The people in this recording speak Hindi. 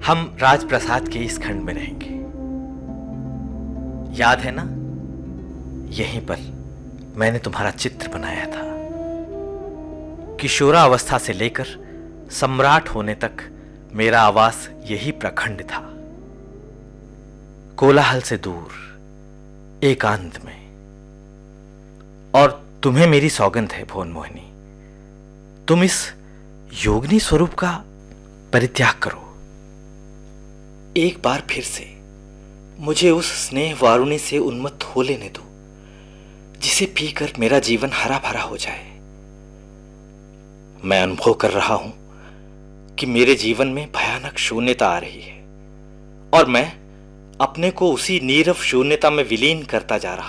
हम राजप्रसाद के इस खंड में रहेंगे। याद है ना, यहीं पर मैंने तुम्हारा चित्र बनाया था। किशोरावस्था से लेकर सम्राट होने तक मेरा आवास यही प्रखंड था, कोलाहल से दूर, एकांत में। और तुम्हें मेरी सौगंध है भुवन मोहिनी, तुम इस योगिनी स्वरूप का परित्याग करो। एक बार फिर से मुझे उस स्नेह वारुणी से उन्मत्त हो लेने दो, जिसे पीकर मेरा जीवन हरा भरा हो जाए। मैं अनुभव कर रहा हूं कि मेरे जीवन में भयानक शून्यता आ रही है और मैं अपने को उसी नीरव शून्यता में विलीन करता जा रहा